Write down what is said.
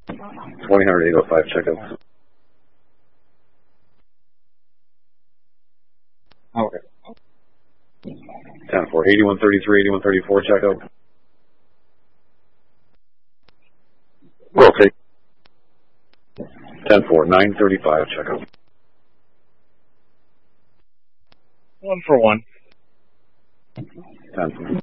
2000 805, check out. Okay. 10-4, 8133, 8134, check out. Rotate. 10-4, 935, check out. 1 for 1. 10-4.